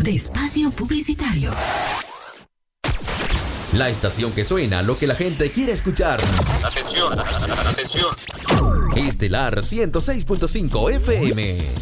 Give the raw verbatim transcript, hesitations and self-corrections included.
de espacio publicitario. La estación que suena lo que la gente quiere escuchar. Atención, atención. Estelar ciento seis punto cinco F M.